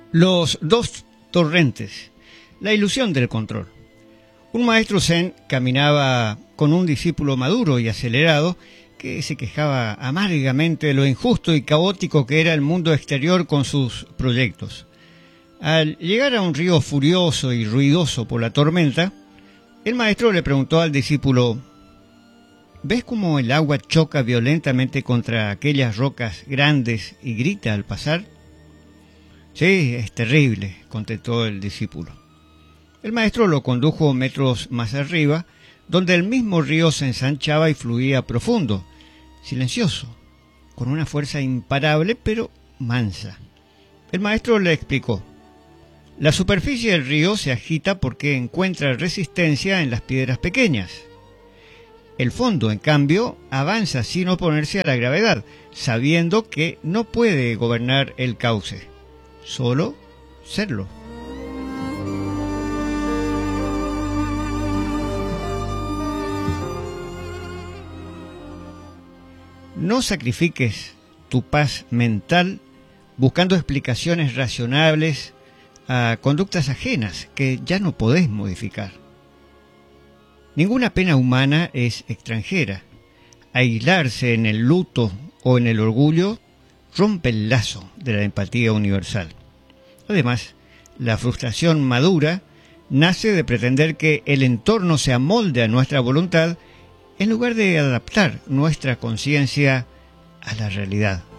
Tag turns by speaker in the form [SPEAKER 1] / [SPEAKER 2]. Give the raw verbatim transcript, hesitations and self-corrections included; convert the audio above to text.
[SPEAKER 1] Los dos torrentes. La ilusión del control. Un maestro zen caminaba con un discípulo maduro y acelerado que se quejaba amargamente de lo injusto y caótico que era el mundo exterior con sus proyectos. Al llegar a un río furioso y ruidoso por la tormenta, el maestro le preguntó al discípulo: ¿ves cómo el agua choca violentamente contra aquellas rocas grandes y grita al pasar? Sí, es terrible, contestó el discípulo. El maestro lo condujo metros más arriba, donde el mismo río se ensanchaba y fluía profundo, silencioso, con una fuerza imparable pero mansa. El maestro le explicó: la superficie del río se agita porque encuentra resistencia en las piedras pequeñas. El fondo, en cambio, avanza sin oponerse a la gravedad, sabiendo que no puede gobernar el cauce, solo serlo. No sacrifiques tu paz mental buscando explicaciones razonables a conductas ajenas que ya no podés modificar. Ninguna pena humana es extranjera. Aislarse en el luto o en el orgullo rompe el lazo de la empatía universal. Además, la frustración madura nace de pretender que el entorno se amolde a nuestra voluntad en lugar de adaptar nuestra conciencia a la realidad.